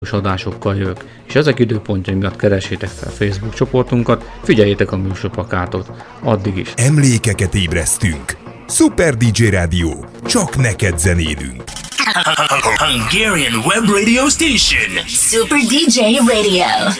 adásokkal jövök, és ezek időpontja miatt keresétek fel Facebook csoportunkat, figyeljétek a műsorplakátot. Addig is. Emlékeket ébresztünk. Super DJ Rádió. Csak neked zenélünk. Hungarian Web Radio Station. Super DJ Radio.